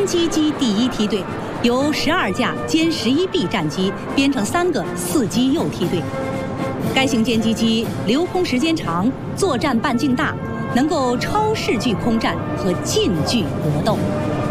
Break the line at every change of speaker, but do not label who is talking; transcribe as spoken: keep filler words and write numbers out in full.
击机第一梯队，由十二架歼十一 B 战机编成三个四机右梯队。该型歼击机留空时间长，作战半径大，能够超视距空战和近距搏斗。